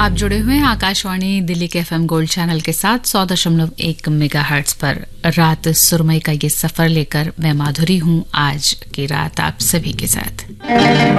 आप जुड़े हुए हैं आकाशवाणी दिल्ली के एफएम गोल्ड चैनल के साथ 100.1 मेगाहर्ट्ज पर। रात सुरमई का ये सफर लेकर मैं माधुरी हूं आज की रात आप सभी के साथ।